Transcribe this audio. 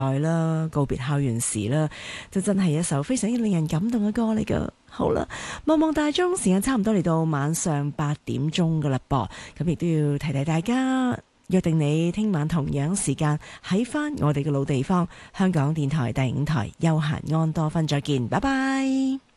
啦，告別校園時啦，就真係一首非常之令人感動嘅歌嚟噶。好啦，茫茫大鐘，時間差唔多嚟到晚上8點鐘噶啦噃，咁亦都要提提大家，約定你聽晚同樣時間喺翻我哋嘅老地方，香港電台第5台休閒安多芬再見，拜拜。